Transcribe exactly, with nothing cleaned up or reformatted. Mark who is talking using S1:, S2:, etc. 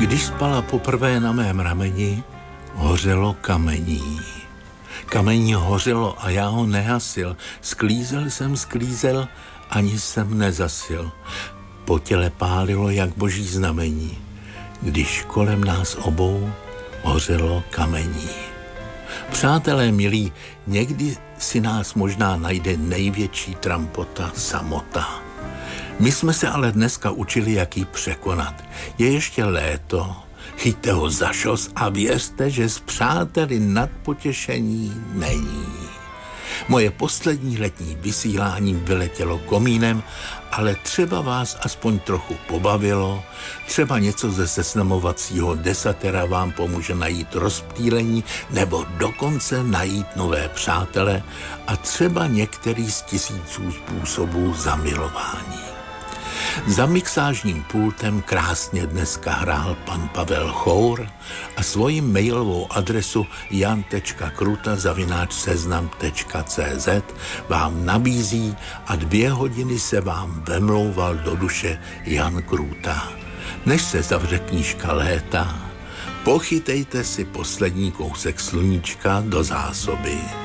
S1: Když spala poprvé na mém rameni, hořelo kamení. Kamení hořelo a já ho nehasil. Sklízel jsem, sklízel, ani jsem nezasil. Po těle pálilo jak boží znamení, když kolem nás obou hořelo kamení. Přátelé milí, někdy si nás možná najde největší trampota, samota. My jsme se ale dneska učili, jak ji překonat. Je ještě léto, chyťte ho za šos a věřte, že s přáteli nadpotěšení není. Moje poslední letní vysílání vyletělo komínem, ale třeba vás aspoň trochu pobavilo, třeba něco ze seznamovacího desatera vám pomůže najít rozptýlení nebo dokonce najít nové přátele a třeba některý z tisíců způsobů zamilování. Za mixážním pultem krásně dneska hrál pan Pavel Chour a svoji mailovou adresu jan tečka kruta zavináč seznam tečka cé zet vám nabízí a dvě hodiny se vám vemlouval do duše Jan Krůta. Než se zavře knížka léta, pochytejte si poslední kousek sluníčka do zásoby.